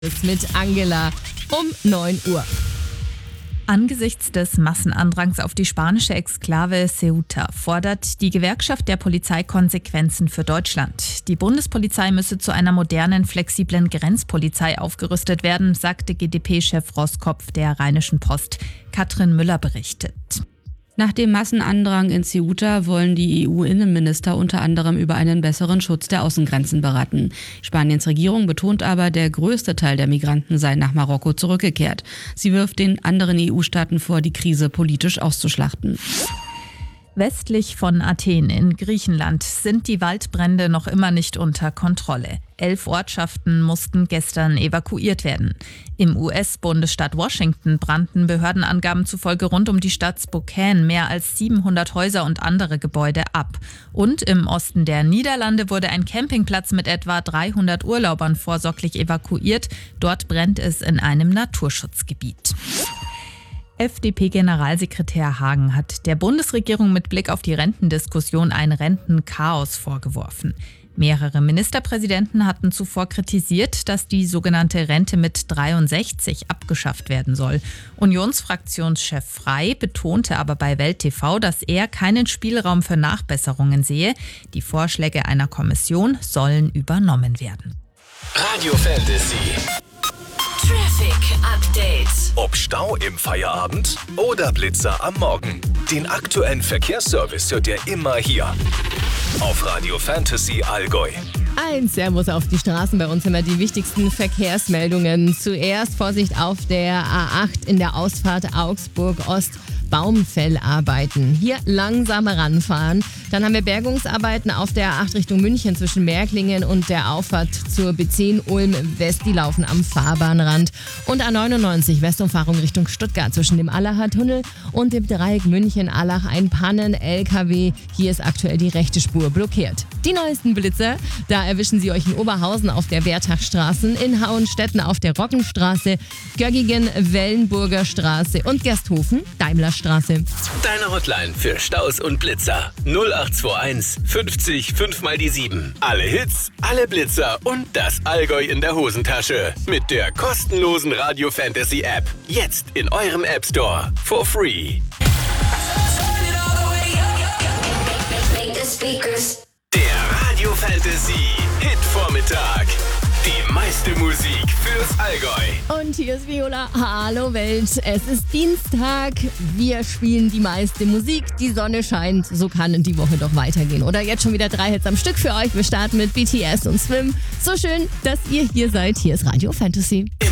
Mit Angela um 9 Uhr. Angesichts des Massenandrangs auf die spanische Exklave Ceuta fordert die Gewerkschaft der Polizei Konsequenzen für Deutschland. Die Bundespolizei müsse zu einer modernen, flexiblen Grenzpolizei aufgerüstet werden, sagte GdP-Chef Roskopf der Rheinischen Post. Katrin Müller berichtet. Nach dem Massenandrang in Ceuta wollen die EU-Innenminister unter anderem über einen besseren Schutz der Außengrenzen beraten. Spaniens Regierung betont aber, der größte Teil der Migranten sei nach Marokko zurückgekehrt. Sie wirft den anderen EU-Staaten vor, die Krise politisch auszuschlachten. Westlich von Athen in Griechenland sind die Waldbrände noch immer nicht unter Kontrolle. 11 Ortschaften mussten gestern evakuiert werden. Im US-Bundesstaat Washington brannten Behördenangaben zufolge rund um die Stadt Spokane mehr als 700 Häuser und andere Gebäude ab. Und im Osten der Niederlande wurde ein Campingplatz mit etwa 300 Urlaubern vorsorglich evakuiert. Dort brennt es in einem Naturschutzgebiet. FDP-Generalsekretär Hagen hat der Bundesregierung mit Blick auf die Rentendiskussion ein Rentenchaos vorgeworfen. Mehrere Ministerpräsidenten hatten zuvor kritisiert, dass die sogenannte Rente mit 63 abgeschafft werden soll. Unionsfraktionschef Frey betonte aber bei Welt TV, dass er keinen Spielraum für Nachbesserungen sehe. Die Vorschläge einer Kommission sollen übernommen werden. Radio Fantasy. Traffic Update. Ob Stau im Feierabend oder Blitzer am Morgen. Den aktuellen Verkehrsservice hört ihr immer hier auf Radio Fantasy Allgäu. Ein Servus auf die Straßen. Bei uns immer die wichtigsten Verkehrsmeldungen. Zuerst Vorsicht auf der A8 in der Ausfahrt Augsburg Ost. Baumfellarbeiten. Hier langsam ranfahren. Dann haben wir Bergungsarbeiten auf der A8 Richtung München zwischen Märklingen und der Auffahrt zur B10 Ulm West. Die laufen am Fahrbahnrand. Und A99 Westumfahrung Richtung Stuttgart zwischen dem Allacher Tunnel und dem Dreieck München-Allach ein Pannen-LKW. Hier ist aktuell die rechte Spur blockiert. Die neuesten Blitzer, da erwischen Sie euch in Oberhausen auf der Wertachstraße, in Hauenstetten auf der Roggenstraße, Göggingen, Wellenburger Straße und Gersthofen, Daimlerstraße. Deine Hotline für Staus und Blitzer. 0821 50 5 mal die 7. Alle Hits, alle Blitzer und das Allgäu in der Hosentasche. Mit der kostenlosen Radio Fantasy App. Jetzt in eurem App Store. For free. Der Radio Fantasy Hit-Vormittag. Die meiste Musik fürs Allgäu. Und hier ist Viola. Hallo Welt. Es ist Dienstag. Wir spielen die meiste Musik. Die Sonne scheint. So kann die Woche doch weitergehen. Oder jetzt schon wieder 3 Hits am Stück für euch. Wir starten mit BTS und Swim. So schön, dass ihr hier seid. Hier ist Radio Fantasy.